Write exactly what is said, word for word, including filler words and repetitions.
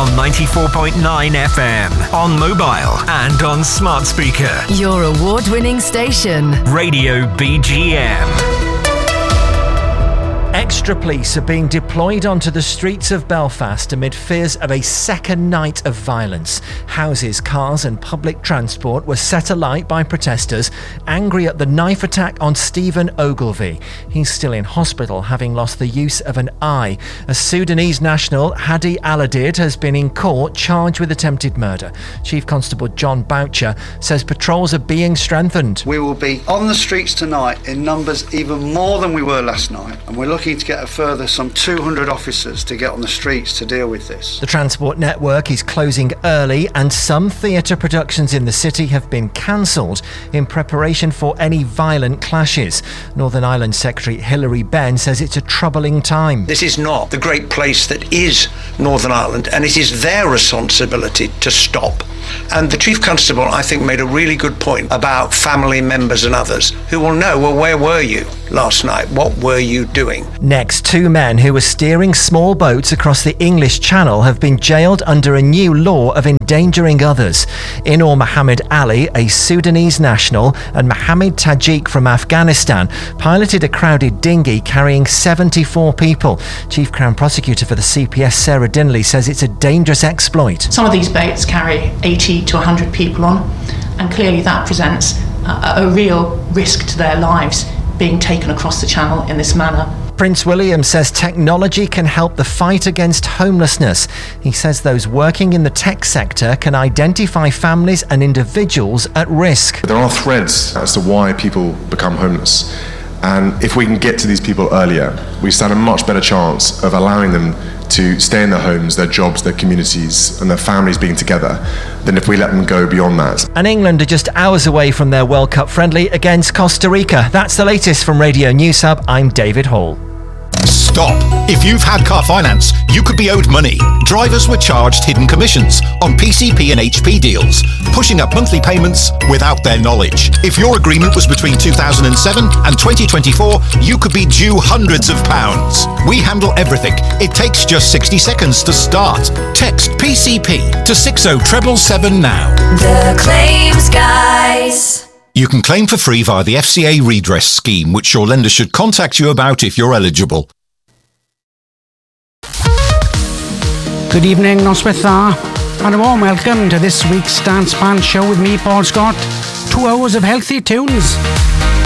on ninety-four point nine F M, on mobile and on smart speaker. Your award-winning station. Radio B G M. Extra police are being deployed onto the streets of Belfast amid fears of a second night of violence. Houses, cars and public transport were set alight by protesters angry at the knife attack on Stephen Ogilvie. He's still in hospital, having lost the use of an eye. A Sudanese national, Hadi Aladid, has been in court charged with attempted murder. Chief Constable John Boucher says patrols are being strengthened. We will be on the streets tonight in numbers even more than we were last night, and we're looking to get a further some two hundred officers to get on the streets to deal with this. The transport network is closing early and some theatre productions in the city have been cancelled in preparation for any violent clashes. Northern Ireland Secretary Hilary Benn says it's a troubling time. This is not the great place that is Northern Ireland, and it is their responsibility to stop. And the Chief Constable, I think, made a really good point about family members and others who will know, well, where were you last night? What were you doing? Next, two men who were steering small boats across the English Channel have been jailed under a new law of endangering others. Inor Mohammed Ali, a Sudanese national, and Mohammed Tajik from Afghanistan piloted a crowded dinghy carrying seventy-four people. Chief Crown Prosecutor for the C P S, Sarah Dinley, says it's a dangerous exploit. Some of these boats carry eighty to one hundred people on, and clearly that presents a, a real risk to their lives being taken across the channel in this manner. Prince William says technology can help the fight against homelessness. He says those working in the tech sector can identify families and individuals at risk. There are threads as to why people become homeless. And if we can get to these people earlier, we stand a much better chance of allowing them to stay in their homes, their jobs, their communities, and their families being together than if we let them go beyond that. And England are just hours away from their World Cup friendly against Costa Rica. That's the latest from Radio News Hub. I'm David Hall. Stop. If you've had car finance, you could be owed money. Drivers were charged hidden commissions on P C P and H P deals, pushing up monthly payments without their knowledge. If your agreement was between two thousand seven and twenty twenty-four, you could be due hundreds of pounds. We handle everything. It takes just sixty seconds to start. Text P C P to six oh seven seven now. The Claims Guys. You can claim for free via the F C A redress scheme, which your lender should contact you about if you're eligible. Good evening, Noswitha, and a warm welcome to this week's Dance Band Show with me, Paul Scott. Two hours of healthy tunes.